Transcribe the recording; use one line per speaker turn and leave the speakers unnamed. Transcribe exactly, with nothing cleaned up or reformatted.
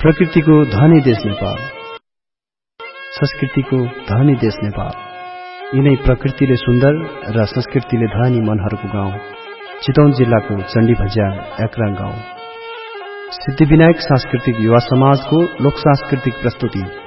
प्रकृतिको धनी देश नेपाल, संस्कृतिको धनी देश नेपाल। यिनै प्रकृतिले सुन्दर र संस्कृतिले धनी मनहरूको गाउँ चितवन जिल्लाको चण्डी भज्याङ एक्राङ गाउँ। सिद्धिविनायक सांस्कृतिक युवा समाजको लोक सांस्कृतिक प्रस्तुति